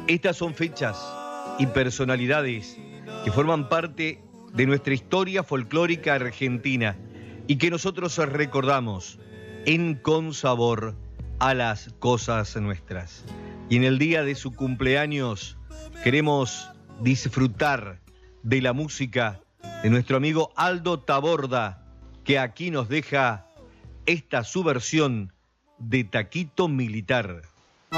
Estas son fechas y personalidades que forman parte de nuestra historia folclórica argentina y que nosotros recordamos en Con Sabor a las cosas nuestras. Y en el día de su cumpleaños queremos disfrutar de la música de nuestro amigo Aldo Taborda, que aquí nos deja esta su versión de Taquito Militar.